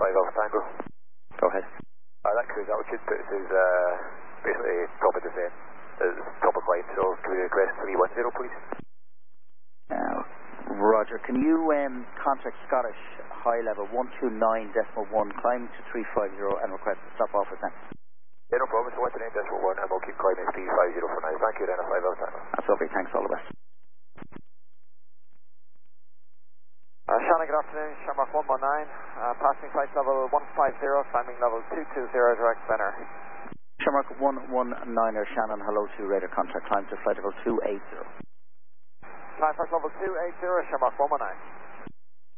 Alpha Tango. Go ahead. That cruise altitude puts us basically top of descent, top of climb, so can we request 310 please? Roger. Can you contact Scottish high level 129.1, climb to 350 and request to stop off with them? Yeah, no problem, so 129.1 and we'll keep climbing 350 for now. Thank you then, 5 Alpha Tango. That's lovely, thanks, all the best. Shannon, good afternoon, Shamrock 119, passing flight level 150, climbing level 220, direct center. Shamrock 119er, Shannon, hello to radar contact, climb to flight level 280. Climb flight level 280, Shamrock 119.